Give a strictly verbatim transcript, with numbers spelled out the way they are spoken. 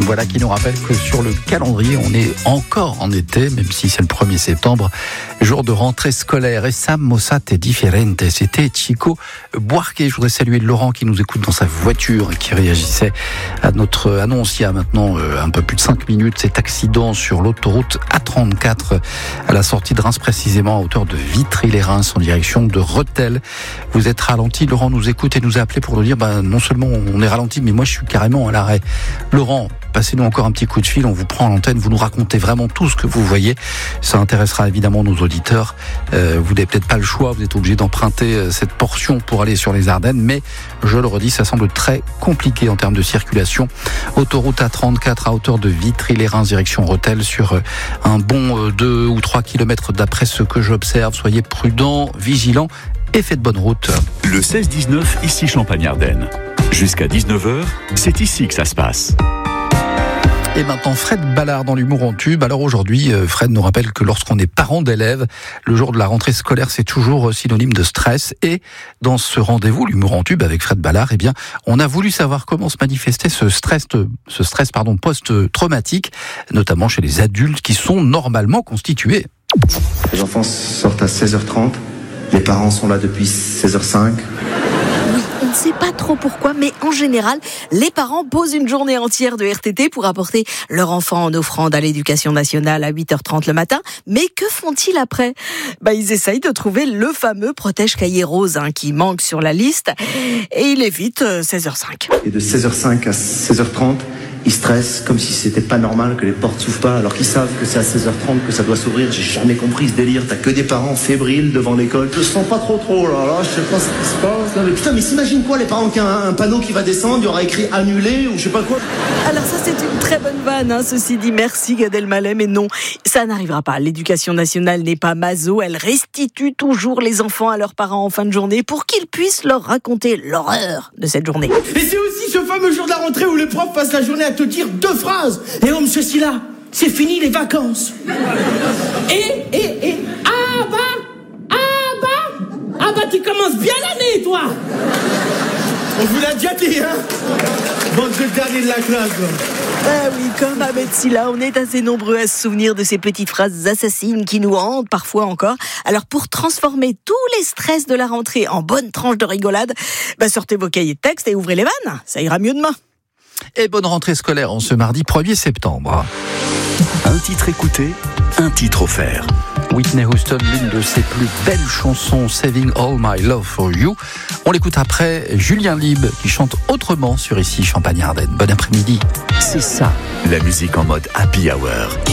Voilà qui nous rappelle que sur le calendrier, on est encore en été, même si c'est le premier septembre, jour de rentrée scolaire. Et Sam Mossate est différente. C'était Chico Buarque. Je voudrais saluer Laurent qui nous écoute dans sa voiture et qui réagissait à notre annonce il y a maintenant un peu plus de cinq minutes. Cet accident sur l'autoroute A trente-quatre à la sortie de Reims, précisément à hauteur de Vitry-les-Reims en direction de Rethel. Vous êtes ralenti. Laurent nous écoute et nous a appelé pour nous dire bah, non seulement on est ralenti, mais moi je suis carrément à l'arrêt. Laurent, passez-nous encore un petit coup de fil, on vous prend à l'antenne, vous nous racontez vraiment tout ce que vous voyez. Ça intéressera évidemment nos auditeurs. Euh, vous n'avez peut-être pas le choix, vous êtes obligé d'emprunter cette portion pour aller sur les Ardennes, mais je le redis, ça semble très compliqué en termes de circulation. Autoroute A trente-quatre à hauteur de Vitry-les-Reims, direction Rethel, sur un bon deux ou trois kilomètres d'après ce que j'observe. Soyez prudents, vigilants et faites bonne route. Le seize dix-neuf, ici Champagne-Ardenne. Jusqu'à dix-neuf heures, c'est ici que ça se passe. Et maintenant, Fred Ballard dans l'humour en tube. Alors aujourd'hui, Fred nous rappelle que lorsqu'on est parent d'élèves, le jour de la rentrée scolaire, c'est toujours synonyme de stress. Et dans ce rendez-vous, l'humour en tube avec Fred Ballard, eh bien, on a voulu savoir comment se manifestait ce stress, ce stress, pardon, post-traumatique, notamment chez les adultes qui sont normalement constitués. Les enfants sortent à seize heures trente. Les parents sont là depuis seize heures cinq. On ne sait pas trop pourquoi, mais en général, les parents posent une journée entière de R T T pour apporter leur enfant en offrande à l'éducation nationale à huit heures trente le matin. Mais que font-ils après ? Bah, ils essayent de trouver le fameux protège-cahier rose hein, qui manque sur la liste et il évite euh, seize heures cinq. Et de seize heures cinq à seize heures trente, ils stressent comme si c'était pas normal que les portes s'ouvrent pas alors qu'ils savent que c'est à seize heures trente que ça doit s'ouvrir. J'ai jamais compris ce délire. T'as que des parents fébriles devant l'école. Je sens pas trop trop là, là, je sais pas ce qui se passe. Là. Mais putain, mais s'imagine quoi les parents qui ont un, un panneau qui va descendre, il y aura écrit annulé ou je sais pas quoi. Alors ça c'est une très bonne vanne, hein, ceci dit, merci Gad Elmaleh, mais non, ça n'arrivera pas. L'éducation nationale n'est pas maso, elle restitue toujours les enfants à leurs parents en fin de journée pour qu'ils puissent leur raconter l'horreur de cette journée. Et c'est aussi ce fameux jour de la rentrée où les profs passent la journée à te dire deux phrases. Et oh, monsieur Silla, c'est fini les vacances. Et, et, et, ah bah, ah bah, ah bah, tu commences bien l'année, toi. On vous l'a déjà dit, hein. Bon, c'est le dernier de la classe, quoi. Ah oui, comme Ahmed Silla, on est assez nombreux à se souvenir de ces petites phrases assassines qui nous hantent parfois encore. Alors pour transformer tous les stress de la rentrée en bonne tranche de rigolade, bah sortez vos cahiers de texte et ouvrez les vannes, ça ira mieux demain. Et bonne rentrée scolaire en ce mardi premier septembre. Un titre écouté, un titre offert. Whitney Houston, l'une de ses plus belles chansons, Saving All My Love For You. On l'écoute après Julien Lieb qui chante autrement sur ici Champagne-Ardenne. Bon après-midi. C'est ça, la musique en mode happy hour.